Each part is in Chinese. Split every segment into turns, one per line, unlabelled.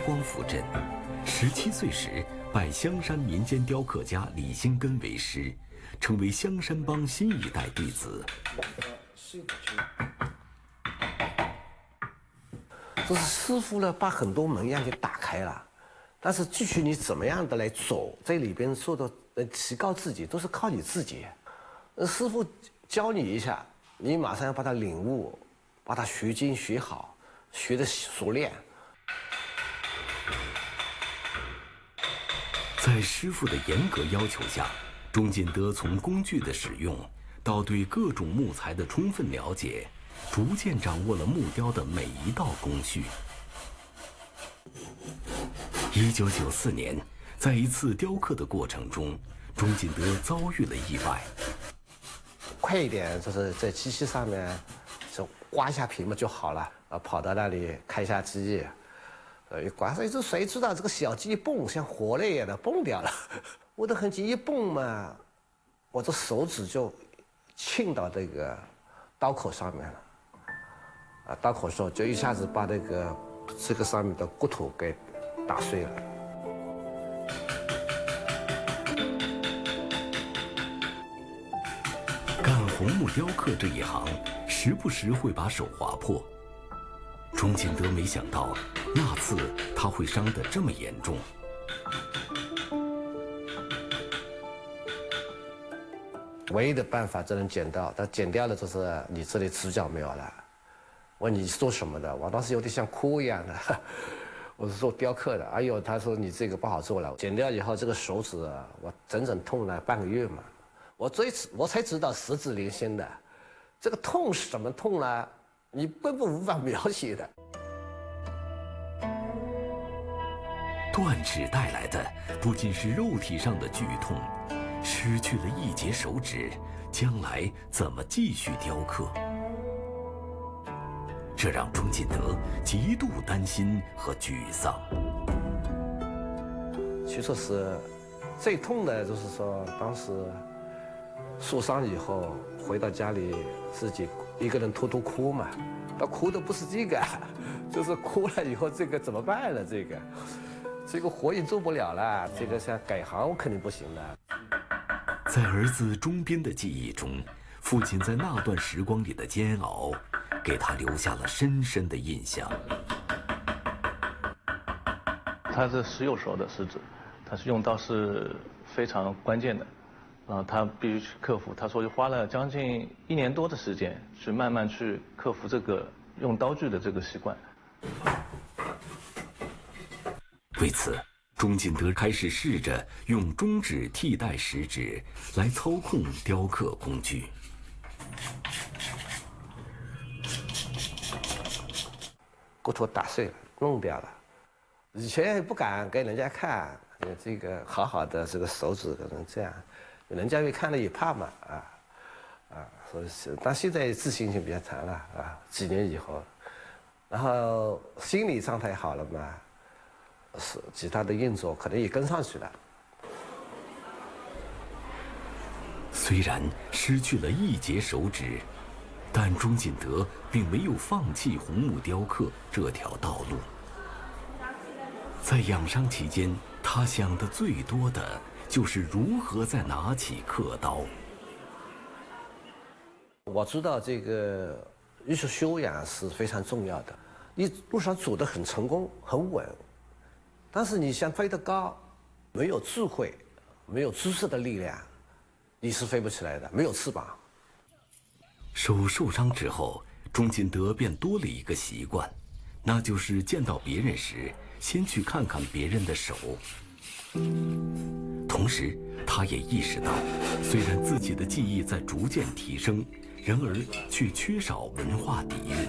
光府镇，17岁时拜香山民间雕刻家李兴根为师，成为香山帮新一代弟子。
这是师傅呢，把很多门样给打开了，但是继续你怎么样的来走，在里边受到提高自己，都是靠你自己。师傅教你一下，你马上要把它领悟，把它学精学好，学得熟练。
在师傅的严格要求下，钟锦德从工具的使用到对各种木材的充分了解，逐渐掌握了木雕的每一道工序。1994年，在一次雕刻的过程中，钟锦德遭遇了意外。
快一点，就是在机器上面，就刮一下屏幕就好了。跑到那里开一下机，一刮，这谁知道这个小鸡一蹦，像活了一样的蹦掉了。我的痕迹一蹦嘛，我这手指就沁到这个刀口上面了。刀口上就一下子把这个上面的骨头给打碎了。
干红木雕刻这一行，时不时会把手划破。钟锦德没想到，那次他会伤得这么严重。
唯一的办法只能剪掉，但剪掉了就是你这里指甲没有了。问你是做什么的？我当时有点像哭一样的。我是做雕刻的。哎呦，他说你这个不好做了。剪掉以后，这个手指我整整痛了半个月嘛。我才知道十指连心的，这个痛是怎么痛呢？你根本无法描写的。
断指带来的不仅是肉体上的剧痛，失去了一节手指，将来怎么继续雕刻？这让钟锦德极度担心和沮丧。
其实是最痛的，就是说当时受伤以后回到家里，自己一个人偷偷哭嘛。他哭的不是这个，就是哭了以后这个怎么办了？这个活也做不了了，这个想改行我肯定不行的。
在儿子钟斌的记忆中，父亲在那段时光里的煎熬，给他留下了深深的印象。
他是石有手的食指，他是用刀是非常关键的，然后他必须去克服。他说花了将近1年多的时间，去慢慢去克服这个用刀具的这个习惯。
为此，钟锦德开始试着用中指替代食指来操控雕刻工具。
骨头打碎了，弄掉了。以前也不敢给人家看，这个好好的这个手指可能这样，人家一看了也怕嘛，所以是，但现在自信心比较强了几年以后，然后心理状态好了嘛，是其他的运作可能也跟上去了。
虽然失去了一节手指，但钟锦德并没有放弃红木雕刻这条道路。在养伤期间，他想的最多的就是如何再拿起刻刀。
我知道这个艺术修养是非常重要的，你路上走得很成功很稳，但是你想飞得高，没有智慧，没有知识的力量，你是飞不起来的，没有翅膀。
手受伤之后，钟锦德便多了一个习惯，那就是见到别人时先去看看别人的手。同时，他也意识到，虽然自己的技艺在逐渐提升，然而却缺少文化底蕴。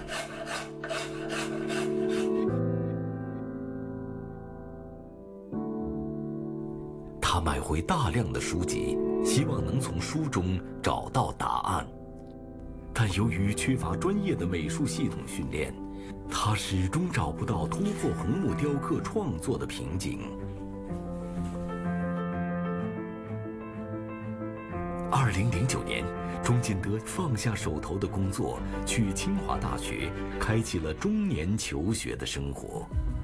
他买回大量的书籍，希望能从书中找到答案。但由于缺乏专业的美术系统训练，他始终找不到突破红木雕刻创作的瓶颈。2009年，钟锦德放下手头的工作，去清华大学开启了中年求学的生活。